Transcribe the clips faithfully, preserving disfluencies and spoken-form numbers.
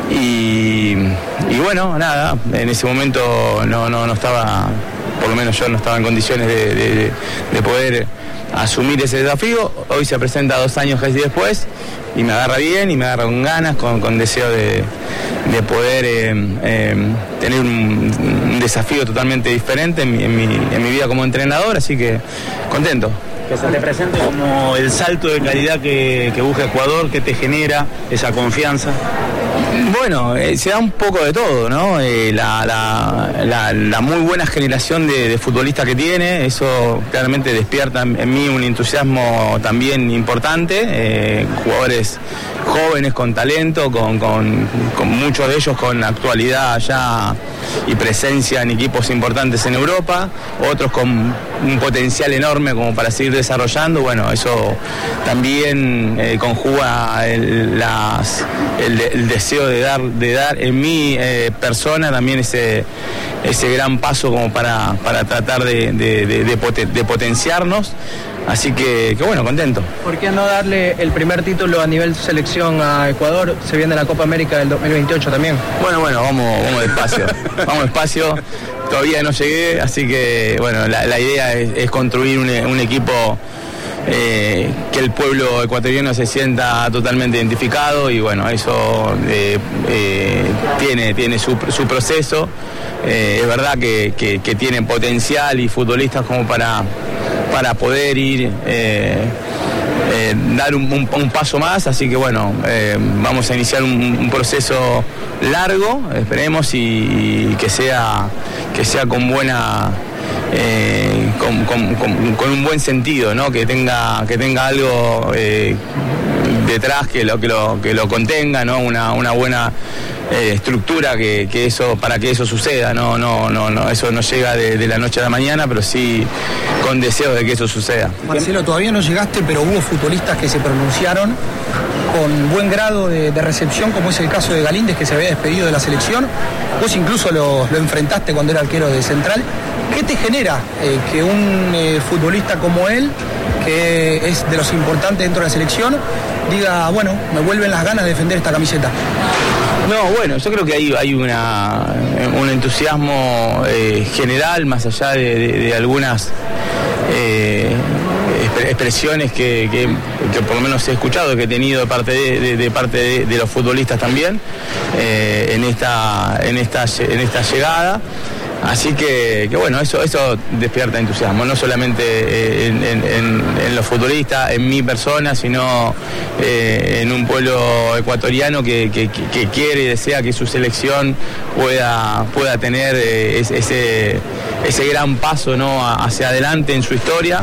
y, y bueno, nada, en ese momento no, no, no estaba, por lo menos yo no estaba en condiciones de, de, de poder asumir ese desafío. Hoy se presenta dos años casi después y me agarra bien y me agarra con ganas, con, con deseo de, de poder eh, eh, tener un, un desafío totalmente diferente en mi, en, mi, en mi vida como entrenador, así que contento. Que se te presente como el salto de calidad que, que busca el jugador, que te genera esa confianza. Bueno, eh, se da un poco de todo, ¿no? Eh, la, la, la, la muy buena generación de, de futbolistas que tiene, eso claramente despierta en mí un entusiasmo también importante, eh, jugadores jóvenes con talento, con, con, con muchos de ellos con actualidad ya y presencia en equipos importantes en Europa, otros con un potencial enorme como para seguir desarrollando. Bueno, eso también eh, conjuga el, las, el, el deseo de dar, de dar en mi eh, persona también ese, ese gran paso como para, para tratar de, de, de, de, poten, de potenciarnos. Así que, que bueno, contento. ¿Por qué no darle el primer título a nivel selección a Ecuador? Se viene la Copa América del dos mil veintiocho también. Bueno, bueno, vamos, vamos despacio. Vamos despacio. Todavía no llegué, así que bueno, la, la idea es, es construir un, un equipo eh, que el pueblo ecuatoriano se sienta totalmente identificado y bueno, eso eh, eh, tiene, tiene su, su proceso. Eh, es verdad que, que, que tienen potencial y futbolistas como para, para poder ir eh, eh, dar un, un, un paso más, así que bueno, eh, vamos a iniciar un, un proceso largo, esperemos, y, y que sea que sea con buena eh, con, con, con, con un buen sentido, ¿no? Que tenga que tenga algo eh, detrás que lo que lo que lo contenga, ¿no? Una una buena eh, estructura que, que eso para que eso suceda, no no no no eso no llega de, de la noche a la mañana, pero sí con deseo de que eso suceda. Marcelo, todavía no llegaste, pero hubo futbolistas que se pronunciaron con buen grado de, de recepción, como es el caso de Galíndez, que se había despedido de la selección. Vos incluso lo, lo enfrentaste cuando era arquero de Central. ¿Qué te genera eh, que un eh, futbolista como él, que es de los importantes dentro de la selección, diga, bueno, me vuelven las ganas de defender esta camiseta? No, bueno, yo creo que hay, hay una, un entusiasmo eh, general, más allá de, de, de algunas eh, expresiones que, que, que por lo menos he escuchado, que he tenido de parte de, de, de parte de, de los futbolistas también eh, en esta en esta en esta llegada. Así que, que bueno, eso eso despierta entusiasmo, no solamente en, en, en, en los futbolistas, en mi persona, sino eh, en un pueblo ecuatoriano que, que, que quiere y desea que su selección pueda, pueda tener eh, ese, ese gran paso, ¿no? hacia adelante en su historia.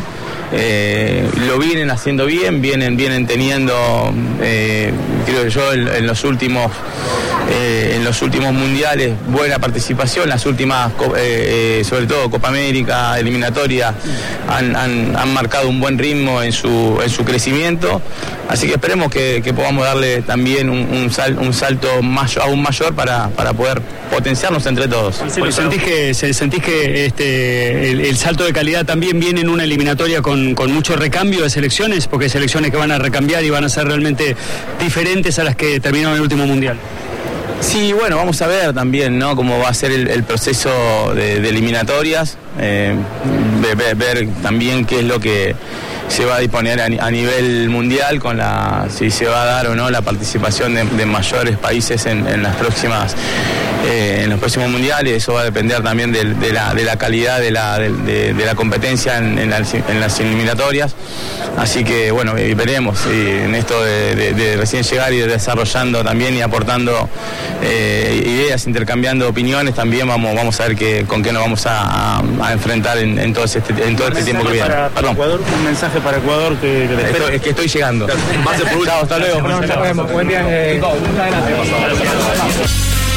Eh, lo vienen haciendo bien, vienen, vienen teniendo, eh, creo yo, en, en los últimos eh, en los últimos mundiales buena participación, las últimas, eh, sobre todo Copa América, eliminatoria, han, han, han marcado un buen ritmo en su, en su crecimiento, así que esperemos que, que podamos darle también un, un, sal, un salto mayor, aún mayor para, para poder potenciarnos entre todos. Porque sentís que, sentís que este, el, el salto de calidad también viene en una eliminatoria con, con mucho recambio de selecciones, porque hay selecciones que van a recambiar y van a ser realmente diferentes a las que terminaron el último mundial. Sí, bueno, vamos a ver también, ¿no? Cómo va a ser el, el proceso de, de eliminatorias, eh, ver, ver también qué es lo que se va a disponer a, a nivel mundial, con la si se va a dar o no la participación de, de mayores países en, en las próximas eh, en los próximos mundiales. Eso va a depender también de, de, la, de la calidad de la, de, de, de la competencia en, en, la, en las eliminatorias. Así que bueno, veremos y en esto de, de, de recién llegar y de desarrollando también y aportando eh, ideas, intercambiando opiniones, también vamos, vamos a ver que, con qué nos vamos a, a, a enfrentar en, en todo, este, en todo este tiempo que viene. Para, para Ecuador, un mensaje para Ecuador que, que te espero. Es que estoy llegando. Chao, hasta luego. No, nos vemos. Buen viaje. Muchas gracias.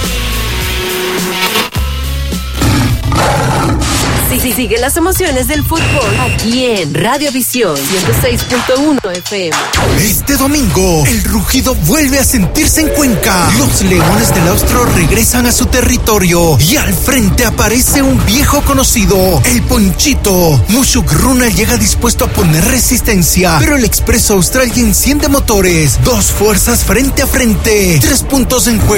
Sí, sí, sigue las emociones del fútbol aquí en Radiovisión ciento seis punto uno F M. Este domingo, el rugido vuelve a sentirse en Cuenca. Los Leones del Austro regresan a su territorio y al frente aparece un viejo conocido, el Ponchito. Mushuk Runa llega dispuesto a poner resistencia, pero el Expreso Austral enciende motores. Dos fuerzas frente a frente, tres puntos en juego.